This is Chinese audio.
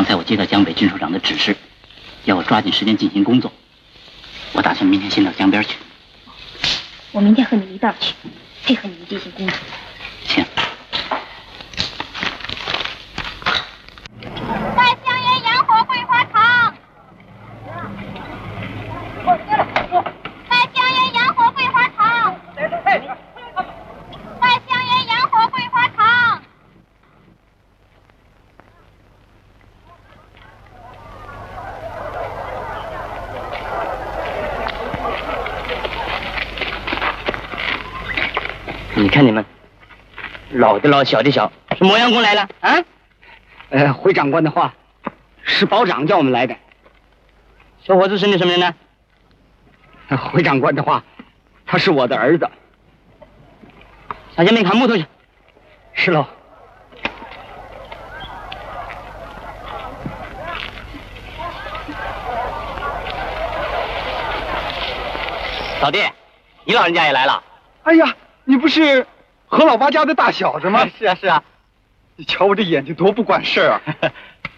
才我接到江北军首长的指示，要我抓紧时间进行工作。我打算明天先到江边去。 我明天和你一道去，配合你们进行工作。 行。 在香烟洋火桂花厂。在香烟洋火桂花厂。在香烟洋火桂花厂。 你看你们，老的老，小的小，是磨洋工来了啊？ 回长官的话，是保长叫我们来的。 小伙子是你什么人呢？ 回长官的话，他是我的儿子。 上前面砍木头去。 是喽。 老弟，你老人家也来了？ 哎呀，你不是何老八家的大小子吗？ 是啊，是啊。 你瞧我这眼睛多不管事儿啊！